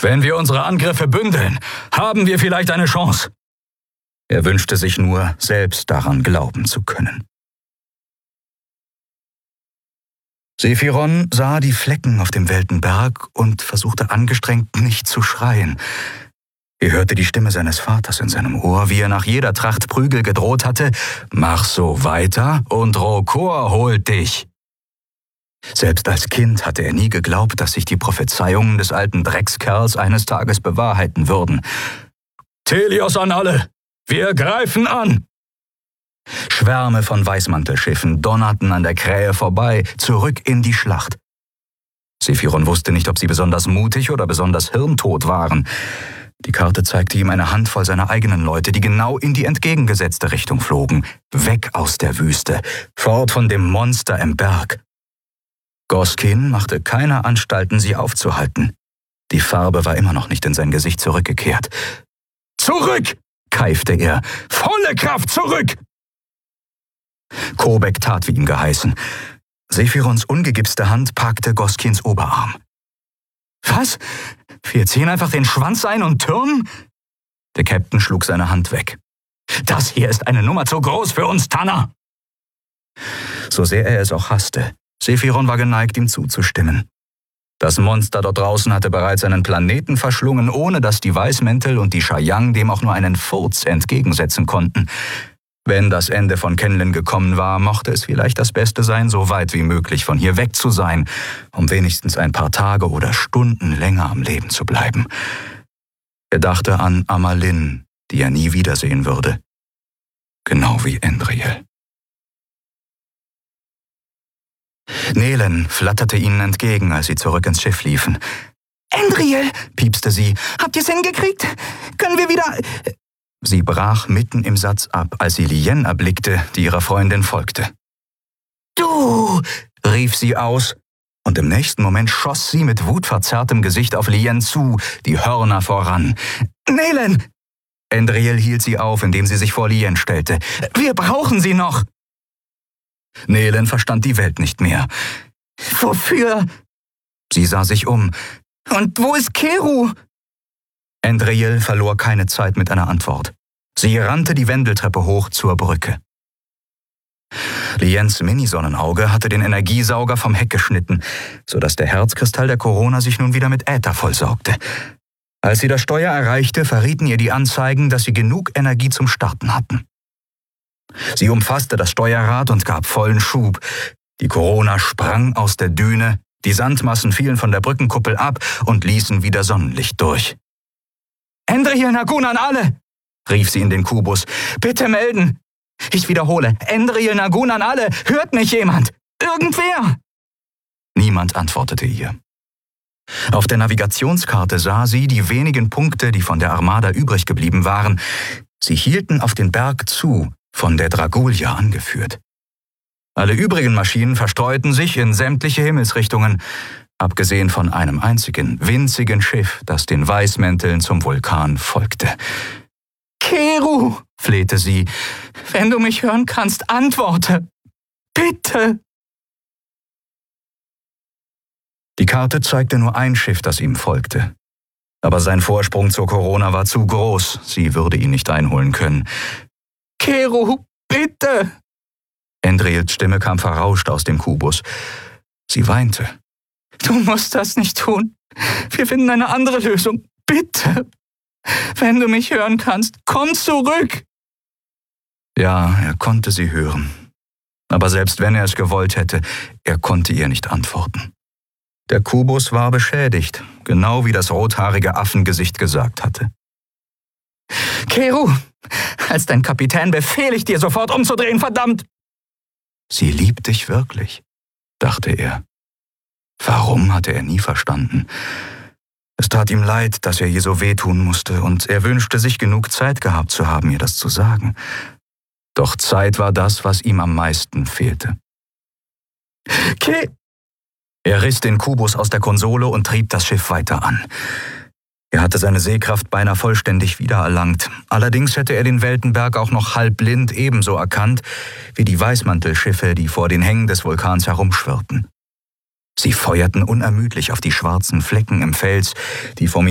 Wenn wir unsere Angriffe bündeln, haben wir vielleicht eine Chance. Er wünschte sich nur, selbst daran glauben zu können. Sephiron sah die Flecken auf dem Weltenberg und versuchte angestrengt, nicht zu schreien. Er hörte die Stimme seines Vaters in seinem Ohr, wie er nach jeder Tracht Prügel gedroht hatte: »Mach so weiter und Rokor holt dich!« Selbst als Kind hatte er nie geglaubt, dass sich die Prophezeiungen des alten Dreckskerls eines Tages bewahrheiten würden. »Telios an alle! Wir greifen an!« Schwärme von Weißmantelschiffen donnerten an der Krähe vorbei, zurück in die Schlacht. Sephiron wusste nicht, ob sie besonders mutig oder besonders hirntot waren. Die Karte zeigte ihm eine Handvoll seiner eigenen Leute, die genau in die entgegengesetzte Richtung flogen, weg aus der Wüste, fort von dem Monster im Berg. Goskin machte keine Anstalten, sie aufzuhalten. Die Farbe war immer noch nicht in sein Gesicht zurückgekehrt. »Zurück!« keifte er. »Volle Kraft zurück!« Kobek tat, wie ihm geheißen. Sephirons ungegipste Hand packte Goskins Oberarm. »Was? Wir ziehen einfach den Schwanz ein und türmen?« Der Käpt'n schlug seine Hand weg. »Das hier ist eine Nummer zu groß für uns, Tanner!« So sehr er es auch hasste, Sephiron war geneigt, ihm zuzustimmen. Das Monster dort draußen hatte bereits einen Planeten verschlungen, ohne dass die Weißmäntel und die Shayang dem auch nur einen Furz entgegensetzen konnten. Wenn das Ende von Kenlin gekommen war, mochte es vielleicht das Beste sein, so weit wie möglich von hier weg zu sein, um wenigstens ein paar Tage oder Stunden länger am Leben zu bleiben. Er dachte an Amalin, die er nie wiedersehen würde. Genau wie Endriel. Nelen flatterte ihnen entgegen, als sie zurück ins Schiff liefen. »Endriel«, piepste sie, »habt ihr's hingekriegt? Können wir wieder...« Sie brach mitten im Satz ab, als sie Lien erblickte, die ihrer Freundin folgte. »Du«, rief sie aus, und im nächsten Moment schoss sie mit wutverzerrtem Gesicht auf Lien zu, die Hörner voran. »Nelen!« Endriel hielt sie auf, indem sie sich vor Lien stellte. »Wir brauchen sie noch!« Nelen verstand die Welt nicht mehr. »Wofür?« Sie sah sich um. »Und wo ist Keru?« Endriel verlor keine Zeit mit einer Antwort. Sie rannte die Wendeltreppe hoch zur Brücke. Liens Mini-Sonnenauge hatte den Energiesauger vom Heck geschnitten, sodass der Herzkristall der Corona sich nun wieder mit Äther vollsaugte. Als sie das Steuer erreichte, verrieten ihr die Anzeigen, dass sie genug Energie zum Starten hatten. Sie umfasste das Steuerrad und gab vollen Schub. Die Corona sprang aus der Düne, die Sandmassen fielen von der Brückenkuppel ab und ließen wieder Sonnenlicht durch. »Endriel Nagun an alle«, rief sie in den Kubus. »Bitte melden. Ich wiederhole, Endriel Nagun an alle. Hört mich jemand? Irgendwer?« Niemand antwortete ihr. Auf der Navigationskarte sah sie die wenigen Punkte, die von der Armada übrig geblieben waren. Sie hielten auf den Berg zu, von der Dragulja angeführt. Alle übrigen Maschinen verstreuten sich in sämtliche Himmelsrichtungen, abgesehen von einem einzigen, winzigen Schiff, das den Weißmänteln zum Vulkan folgte. »Keru«, flehte sie, »wenn du mich hören kannst, antworte. Bitte!« Die Karte zeigte nur ein Schiff, das ihm folgte. Aber sein Vorsprung zur Corona war zu groß, sie würde ihn nicht einholen können. »Keru, bitte!« Endriels Stimme kam verrauscht aus dem Kubus. Sie weinte. »Du musst das nicht tun. Wir finden eine andere Lösung. Bitte! Wenn du mich hören kannst, komm zurück!« Ja, er konnte sie hören. Aber selbst wenn er es gewollt hätte, er konnte ihr nicht antworten. Der Kubus war beschädigt, genau wie das rothaarige Affengesicht gesagt hatte. »Keru, als dein Kapitän befehle ich dir, sofort umzudrehen, verdammt!« »Sie liebt dich wirklich«, dachte er. Warum, hatte er nie verstanden. Es tat ihm leid, dass er ihr so wehtun musste, und er wünschte sich genug Zeit gehabt zu haben, ihr das zu sagen. Doch Zeit war das, was ihm am meisten fehlte. Er riss den Kubus aus der Konsole und trieb das Schiff weiter an. Er hatte seine Sehkraft beinahe vollständig wiedererlangt. Allerdings hätte er den Weltenberg auch noch halbblind ebenso erkannt wie die Weißmantelschiffe, die vor den Hängen des Vulkans herumschwirrten. Sie feuerten unermüdlich auf die schwarzen Flecken im Fels, die vor